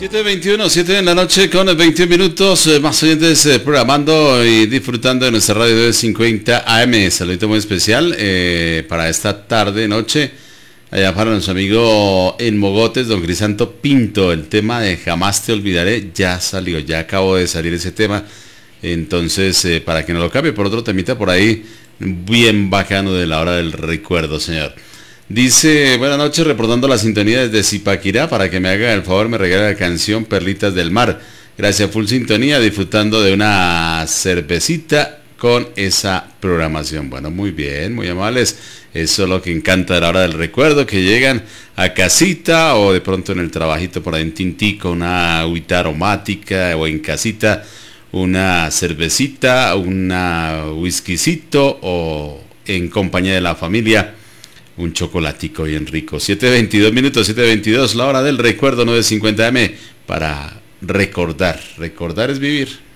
7:21, 7 de la noche con 21 minutos, más oyentes programando y disfrutando de nuestra radio de 50 AM. Saludito muy especial para esta tarde, noche, allá para nuestro amigo en Mogotes, don Crisanto Pinto. El tema de Jamás te olvidaré ya salió, ya acabó de salir ese tema. Entonces, para que no lo cambie por otro temita por ahí, bien bacano de la hora del recuerdo, señor. Dice, buenas noches, reportando la sintonía desde Zipaquirá, para que me haga el favor, me regale la canción Perlitas del Mar. Gracias, full sintonía, disfrutando de una cervecita con esa programación. Bueno, muy bien, muy amables. Eso es lo que encanta de la hora del recuerdo, que llegan a casita o de pronto en el trabajito por ahí en tintico, una agüita aromática, o en casita una cervecita, una whiskycito, o en compañía de la familia un chocolatico bien rico. 7:22 minutos, 7:22, la hora del recuerdo, 9:50 AM, para recordar. Recordar es vivir.